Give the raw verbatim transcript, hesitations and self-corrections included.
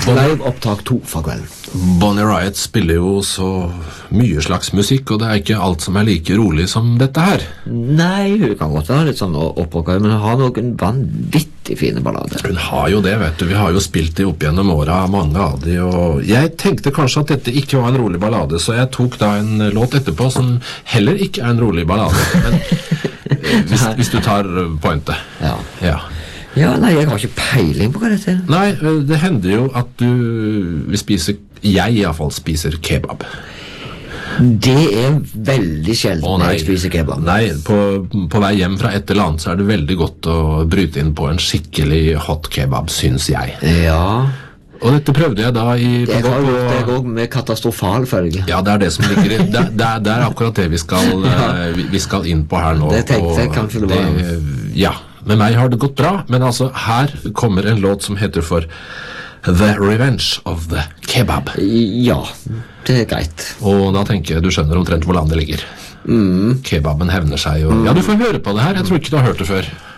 Live opptak to for kvelden. Bonnie Raitt spiller jo så mye slags musikk, og det er ikke alt som er like rolig som dette her. Nei, hun kan godt være litt sånn opprøkker, men hun har noen vanvittig fine ballader. Hun har jo det, vet du. Vi har jo spilt det opp gjennom året, mange av de, og jeg tenkte kanskje at dette ikke var en rolig ballade, så jeg tok da en låt etterpå som heller ikke er en rolig ballade, men hvis, hvis du tar pointet. Ja. Ja. Ja, nei, jeg har ikke peiling på hva dette er. Nei, det hender jo at du vil spise, jeg i hvert fall spiser kebab. Det er veldig sjelden Å, nei. jeg spiser kebab. Nei, på, på vei hjem fra et eller annet så er det veldig godt å bryte inn på en skikkelig hot kebab, synes jeg. Ja. Og dette prøvde jeg da i... Det på, har på, gjort jeg også med katastrofal følge. Ja, det er det som ligger i... Det, det, er, det er akkurat det vi skal, ja. vi, vi skal inn på her nå. Det tenkte jeg kanskje det var. Det, ja, med meg har det gått bra, men altså, her kommer en låt som heter for The Revenge of the Kebab. Ja, det er greit. Og da tenker jeg, du skjønner omtrent hvor landet ligger. Mm. Kebaben hevner seg, og... Ja, du får høre på det her, jeg tror ikke du har hørt det før.